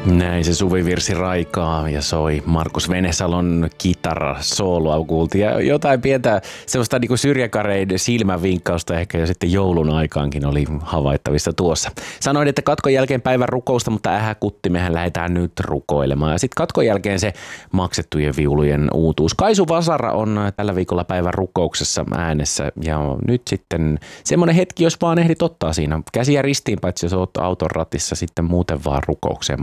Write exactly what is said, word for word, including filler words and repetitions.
Näin se suvivirsi raikaa ja soi Markus Venesalon kitara sooloa kuultiin ja jotain pientä sellaista niin kuin syrjäkareiden silmänvinkkausta ehkä jo sitten joulun aikaankin oli havaittavissa tuossa. Sanoin, että katkon jälkeen päivän rukousta, mutta ähä kutti, mehän lähdetään nyt rukoilemaan ja sitten katkon jälkeen se maksettujen viulujen uutuus. Kaisu Vasara on tällä viikolla päivän rukouksessa äänessä ja nyt sitten semmoinen hetki, jos vaan ehdit ottaa siinä käsiä ristiin, paitsi jos oot auton ratissa sitten muuten vaan rukoukseen